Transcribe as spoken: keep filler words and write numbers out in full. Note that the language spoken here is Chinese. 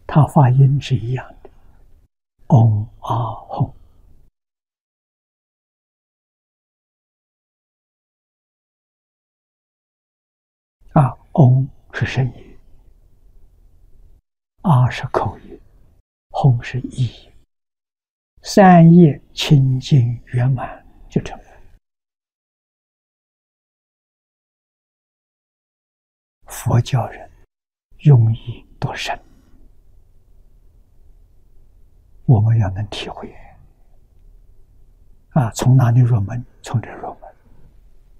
它发音是一样的，嗡啊吽。啊，嗡是声音，啊是口音，吽是意音，三业清净圆满就成佛。佛教人用意多深，我们要能体会。啊，从哪里入门？从这入门。